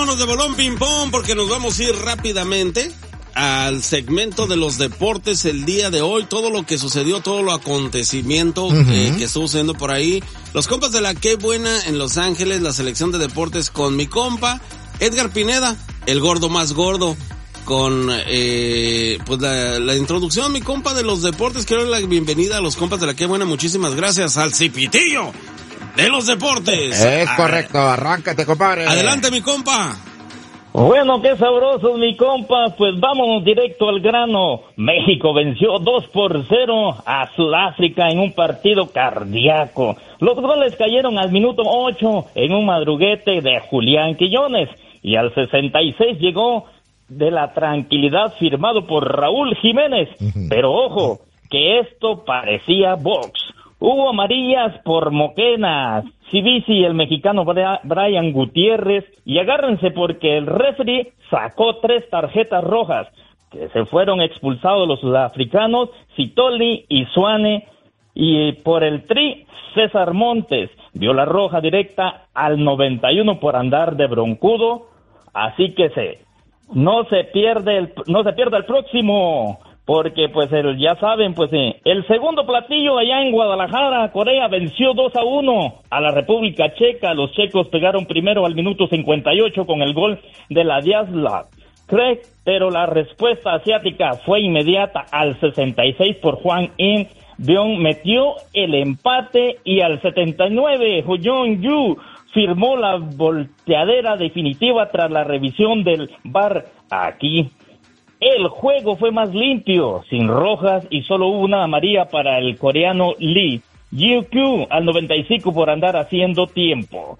vámonos de bolón ping pong porque nos vamos a ir rápidamente al segmento de los deportes el día de hoy, todo lo que sucedió, todo lo acontecimiento que estuvo sucediendo por ahí. Los compas de la Qué Buena en Los Ángeles, la selección de deportes con mi compa Edgar Pineda, el gordo más gordo, con pues la introducción, mi compa de los deportes. Quiero dar la bienvenida a los compas de la Qué Buena, muchísimas gracias al Cipitillo de los deportes. Es correcto, arráncate, compadre. Adelante, mi compa. Bueno, qué sabrosos, mi compa. Pues vámonos directo al grano. México venció 2-0 a Sudáfrica en un partido cardíaco. Los goles cayeron al minuto 8 en un madruguete de Julián Quiñones. Y al 66 llegó de la tranquilidad firmado por Raúl Jiménez. Pero ojo, que esto parecía box. Hubo amarillas por Moquenas, Cibisi, el mexicano Brian Gutiérrez, y agárrense porque el referee sacó 3 tarjetas rojas, que se fueron expulsados los sudafricanos, Citoli y Suane, y por el Tri, César Montes, vio la roja directa al 91 por andar de broncudo, así que no se pierde el próximo. Porque, pues, ya saben, pues, el segundo platillo allá en Guadalajara, Corea venció 2-1 a la República Checa. Los checos pegaron primero al minuto 58 con el gol de la Diaslav Craig, pero la respuesta asiática fue inmediata al 66 por Juan In Byung, metió el empate y al 79 Hoyon Yu firmó la volteadera definitiva tras la revisión del VAR. Aquí el juego fue más limpio, sin rojas y solo hubo una amarilla para el coreano Lee Ji-kyu al 95 por andar haciendo tiempo.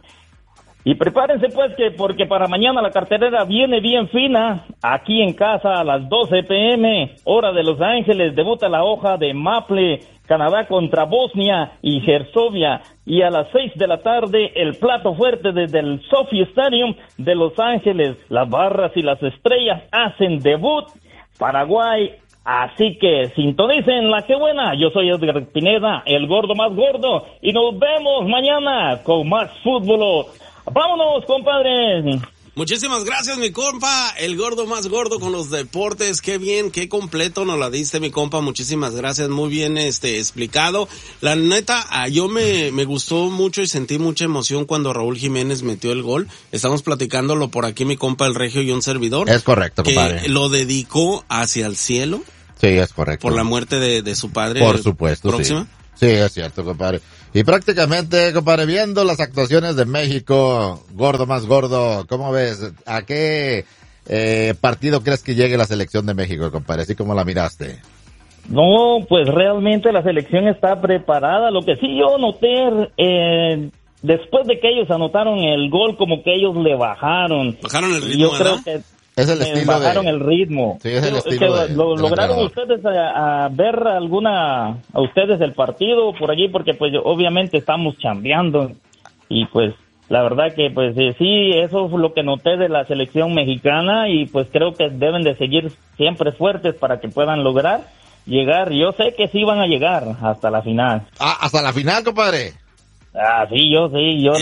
Y prepárense pues porque para mañana la cartelera viene bien fina. Aquí en casa a las 12 p.m. hora de Los Ángeles debuta la hoja de Maple, Canadá contra Bosnia y Herzegovina. Y a las 6 de la tarde el plato fuerte desde el SoFi Stadium de Los Ángeles. Las barras y las estrellas hacen debut. Paraguay. Así que sintonicen la Qué Buena. Yo soy Edgar Pineda, el gordo más gordo. Y nos vemos mañana con más fútbol. ¡Vámonos, compadre! Muchísimas gracias, mi compa, el gordo más gordo con los deportes. Qué bien, qué completo nos la diste, mi compa. Muchísimas gracias, muy bien explicado. La neta, yo me gustó mucho y sentí mucha emoción cuando Raúl Jiménez metió el gol. Estamos platicándolo por aquí, mi compa, el Regio y un servidor. Es correcto, compadre. Que lo dedicó hacia el cielo. Sí, es correcto. Por la muerte de su padre. Por supuesto, próxima. Sí, es cierto, compadre. Y prácticamente, compadre, viendo las actuaciones de México, gordo más gordo, ¿cómo ves? ¿A qué partido crees que llegue la selección de México, compadre? Así como la miraste. No, pues realmente la selección está preparada. Lo que sí yo noté, después de que ellos anotaron el gol, como que ellos le bajaron. Bajaron el ritmo, yo creo que es el estilo bajaron el ritmo. Sí, es el estilo ¿Lograron ustedes a ver a ustedes el partido por allí? Porque pues obviamente estamos chambeando y pues la verdad que pues sí, eso es lo que noté de la selección mexicana y pues creo que deben de seguir siempre fuertes para que puedan lograr llegar. Yo sé que sí van a llegar hasta la final. ¿Hasta la final, compadre? Ah, sí, yo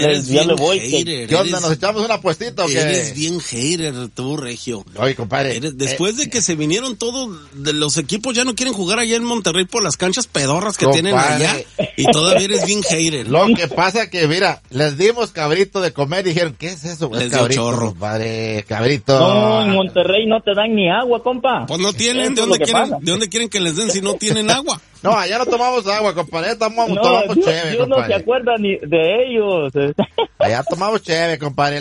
le voy. ¿Qué onda? ¿Nos echamos una apuestita o qué? Eres bien hater tú, Regio. Oye, compadre. Después de que se vinieron todos de los equipos, ya no quieren jugar allá en Monterrey por las canchas pedorras que tienen allá. Y todavía eres bien hater. Lo que pasa que, mira, les dimos cabrito de comer y dijeron, ¿qué es eso? Les cabrito, dio chorro. Compadre, cabrito. No, en Monterrey no te dan ni agua, compa. Pues no tienen. ¿De dónde quieren que les den si no tienen agua? No, allá no tomamos agua, compadre. Tomamos cheve, compadre. No se acuerda ni de ellos. Allá tomamos cheve, compadre.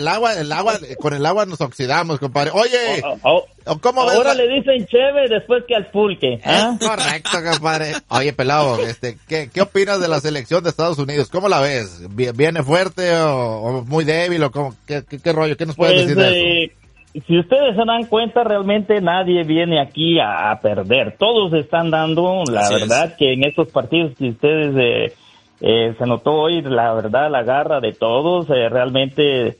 Con el agua nos oxidamos, compadre. Oye, ¿cómo ves? Ahora le dicen cheve después que al pulque. ¿Ah? Correcto, compadre. Oye, pelado, ¿qué opinas de la selección de Estados Unidos? ¿Cómo la ves? ¿Viene fuerte o muy débil o cómo? ¿Qué rollo? ¿Qué nos puedes decir de eso? Si ustedes se dan cuenta, realmente nadie viene aquí a perder. Todos están dando, la verdad, que en estos partidos que ustedes se notó hoy, la verdad, la garra de todos. Realmente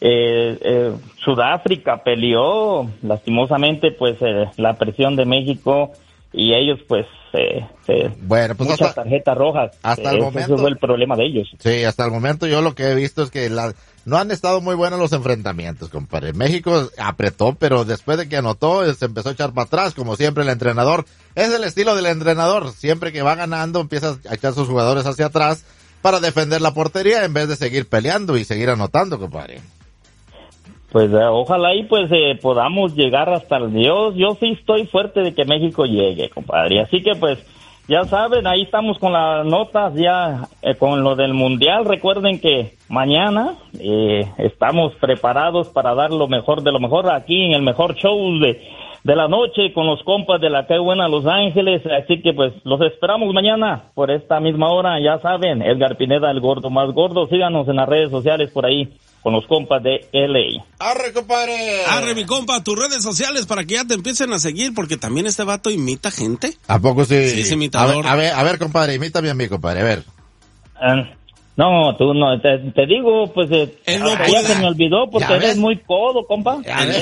Sudáfrica peleó, lastimosamente, pues la presión de México y ellos, pues, bueno, pues muchas tarjetas rojas. Hasta el momento. Ese fue el problema de ellos. Sí, hasta el momento yo lo que he visto es que no han estado muy buenos los enfrentamientos, compadre. México apretó, pero después de que anotó, se empezó a echar para atrás, como siempre el entrenador. Es el estilo del entrenador. Siempre que va ganando, empieza a echar sus jugadores hacia atrás para defender la portería en vez de seguir peleando y seguir anotando, compadre. Pues ojalá y pues podamos llegar hasta el Dios. Yo sí estoy fuerte de que México llegue, compadre. Así que pues, ya saben, ahí estamos con las notas ya con lo del Mundial. Recuerden que mañana estamos preparados para dar lo mejor de lo mejor aquí en el mejor show de la noche con los compas de la Qué Buena Los Ángeles. Así que pues los esperamos mañana por esta misma hora. Ya saben, Edgar Pineda, el gordo más gordo. Síganos en las redes sociales por ahí con los compas de LA. ¡Arre, compadre! Arre, mi compa, tus redes sociales para que ya te empiecen a seguir, porque también este vato imita gente. ¿A poco sí? Sí, es imitador. A ver, compadre, imítame a mí, compadre, a ver. No, tú no, te digo, pues, Él no ya puede. se me olvidó porque Ya ves. eres muy codo, compa.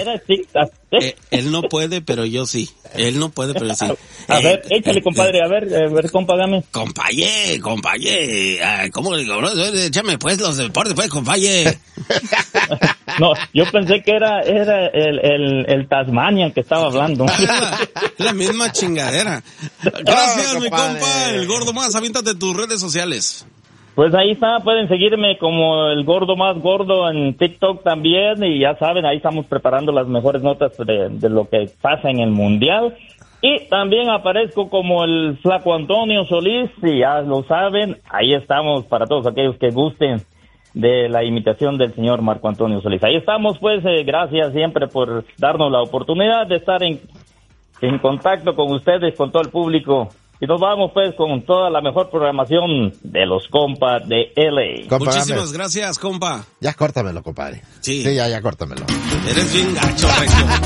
Él no puede, pero yo sí. Él no puede, pero yo sí. A ver, échale, compadre, a ver, compa, dame. Compañé. ¿Cómo le digo? Échame pues los deportes, pues, compañé. No, yo pensé que era el Tasmania el que estaba hablando. La misma chingadera. Gracias, mi compadre. compa, el gordo más. Aviéntate tus redes sociales. Pues ahí está, pueden seguirme como el gordo más gordo en TikTok también, y ya saben, ahí estamos preparando las mejores notas de lo que pasa en el Mundial. Y también aparezco como el Flaco Antonio Solís, y ya lo saben, ahí estamos para todos aquellos que gusten de la imitación del señor Marco Antonio Solís. Ahí estamos, pues, gracias siempre por darnos la oportunidad de estar en contacto con ustedes, con todo el público. Y nos vamos pues con toda la mejor programación de los compas de LA. Compa, Muchísimas gracias, compa. Ya córtamelo, compadre. Sí. Sí, ya córtamelo. Eres bien gacho, Regio.